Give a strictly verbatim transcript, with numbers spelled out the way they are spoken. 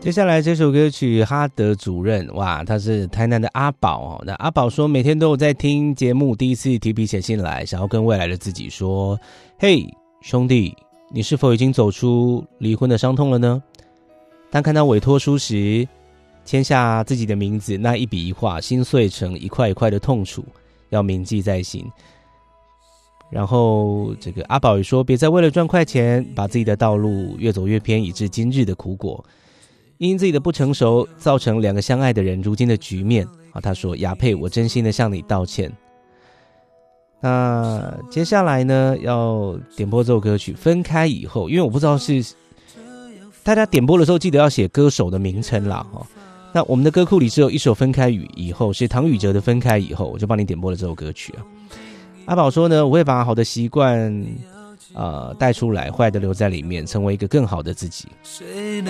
接下来这首歌曲哈德主任，哇，他是台南的阿宝哦。那阿宝说每天都有在听节目，第一次提笔写信来，想要跟未来的自己说，嘿兄弟，你是否已经走出离婚的伤痛了呢？当看到委托书时，签下自己的名字，那一笔一画心碎成一块一块的痛楚，要铭记在心。然后这个阿宝也说，别再为了赚快钱把自己的道路越走越偏，以致今日的苦果，因自己的不成熟造成两个相爱的人如今的局面。他说，雅佩，我真心的向你道歉。那接下来呢要点播这首歌曲分开以后，因为我不知道是大家点播的时候记得要写歌手的名称啦。那我们的歌库里只有一首分开以后，是唐禹哲的分开以后，我就帮你点播了这首歌曲啊。阿宝说呢，我会把好的习惯呃带出来，坏的留在里面，成为一个更好的自己。